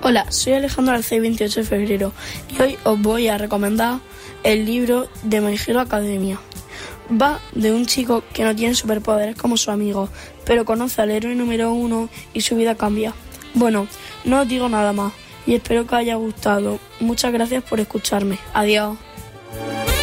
Hola, soy Alejandro Alcey, 28 de febrero, y hoy os voy a recomendar el libro de My Hero Academia. Va de un chico que no tiene superpoderes como su amigo, pero conoce al héroe número 1 y su vida cambia. Bueno, no os digo nada más y espero que os haya gustado. Muchas gracias por escucharme. Adiós.